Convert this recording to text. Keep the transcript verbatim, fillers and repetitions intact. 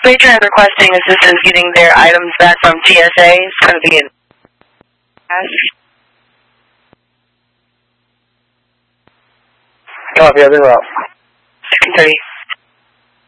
Patron is requesting assistance getting their items back from T S A. It's going to be in Copy, I've been route. fifteen thirty.